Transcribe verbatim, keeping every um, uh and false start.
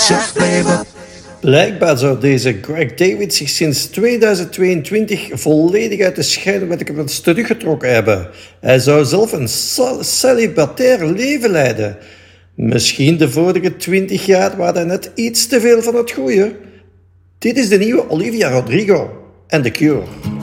Chefleven. Blijkbaar zou deze Greg David zich sinds tweeduizend tweeëntwintig volledig uit de schijnwerpers teruggetrokken hebben. Hij zou zelf een celibatair leven leiden. Misschien de vorige twintig jaar waren hij net iets te veel van het goede. Dit is de nieuwe Olivia Rodrigo en The Cure.